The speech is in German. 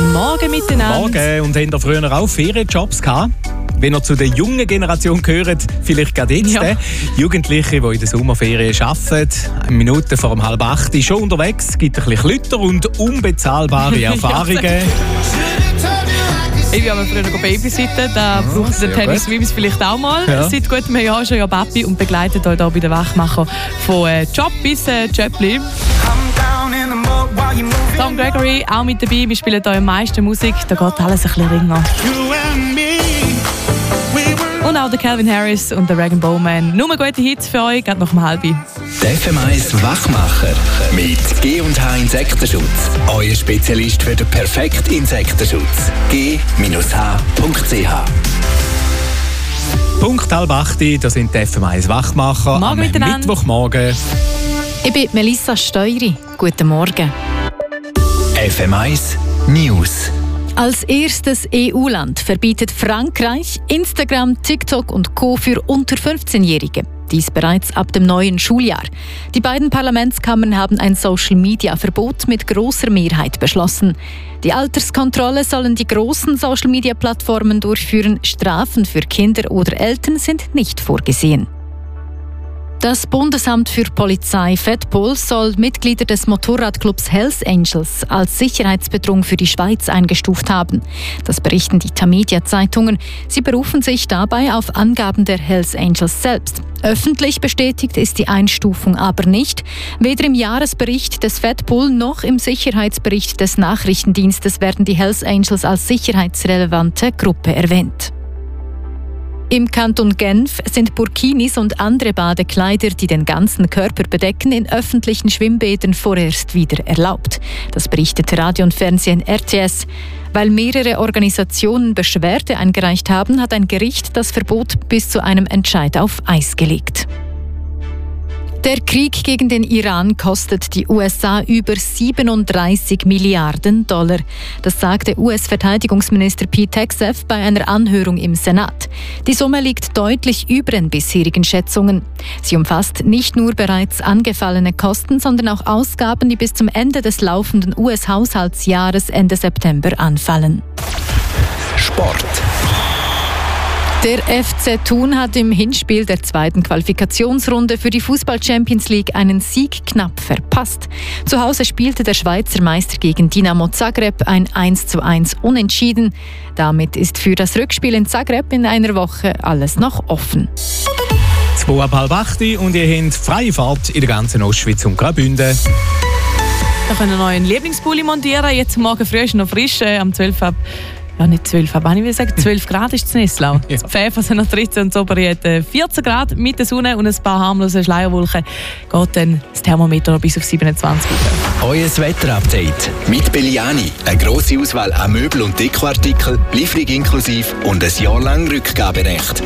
Guten Morgen miteinander. Morgen. Und habt ihr früher auch Ferienjobs gehabt? Wenn ihr zu der jungen Generation gehört, vielleicht gerade jetzt. Ja. Jugendliche, die in der Sommerferien arbeiten, 1 Minute vor 7:30 schon unterwegs, gibt ein bisschen Klütter und unbezahlbare Erfahrungen. Ich bin früher babysitten, da braucht der Tennis Swims vielleicht auch mal. Ja. Seit gutem Jahr schon ja Papi und begleitet euch hier bei den Wachmacher von Job bis Jöppli. Tom Gregory auch mit dabei, wir spielen hier am meisten Musik, da geht alles ein bisschen ringer. Und auch der Calvin Harris und der Regan Bowman. Nur gute Hits für euch, gerade nach 12:30. Der FM1 Wachmacher mit G&H Insektenschutz. Euer Spezialist für den perfekten Insektenschutz. G-H.ch. Punkt 7:30, das sind die FM1 Wachmacher Morgen am miteinander. Mittwochmorgen. Ich bin Melissa Steury. Guten Morgen. FM1 News. Als erstes EU-Land verbietet Frankreich Instagram, TikTok und Co. für unter 15-Jährige. Dies bereits ab dem neuen Schuljahr. Die beiden Parlamentskammern haben ein Social-Media-Verbot mit großer Mehrheit beschlossen. Die Alterskontrolle sollen die großen Social-Media-Plattformen durchführen. Strafen für Kinder oder Eltern sind nicht vorgesehen. Das Bundesamt für Polizei Fedpol soll Mitglieder des Motorradclubs Hells Angels als Sicherheitsbedrohung für die Schweiz eingestuft haben. Das berichten die Tamedia-Zeitungen. Sie berufen sich dabei auf Angaben der Hells Angels selbst. Öffentlich bestätigt ist die Einstufung aber nicht. Weder im Jahresbericht des Fedpol noch im Sicherheitsbericht des Nachrichtendienstes werden die Hells Angels als sicherheitsrelevante Gruppe erwähnt. Im Kanton Genf sind Burkinis und andere Badekleider, die den ganzen Körper bedecken, in öffentlichen Schwimmbädern vorerst wieder erlaubt. Das berichtet Radio und Fernsehen RTS. Weil mehrere Organisationen Beschwerde eingereicht haben, hat ein Gericht das Verbot bis zu einem Entscheid auf Eis gelegt. Der Krieg gegen den Iran kostet die USA über 37 Milliarden $. Das sagte US-Verteidigungsminister Pete Hegseth bei einer Anhörung im Senat. Die Summe liegt deutlich über den bisherigen Schätzungen. Sie umfasst nicht nur bereits angefallene Kosten, sondern auch Ausgaben, die bis zum Ende des laufenden US-Haushaltsjahres Ende September anfallen. Sport. Der FC Thun hat im Hinspiel der zweiten Qualifikationsrunde für die Fußball-Champions League einen Sieg knapp verpasst. Zu Hause spielte der Schweizer Meister gegen Dinamo Zagreb ein 1:1 Unentschieden. Damit ist für das Rückspiel in Zagreb in einer Woche alles noch offen. 7:30 und ihr habt freie Fahrt in der ganzen Ostschweiz und Graubünden. Wir können noch einen Lieblingspulli montieren. Jetzt morgen früh ist noch frisch, am 12 Uhr. Ja, nicht 12, aber ich will sagen, 12 Grad ist es Nesslau. Ja. Pfeffer sind noch 13 und Zoberi hat 14 Grad mit der Sonne und ein paar harmlose Schleierwolken. Geht dann das Thermometer noch bis auf 27 rauf. Euer Wetterupdate mit Belliani. Eine grosse Auswahl an Möbel- und Dekoartikeln, Lieferung inklusive und ein Jahr lang Rückgaberecht.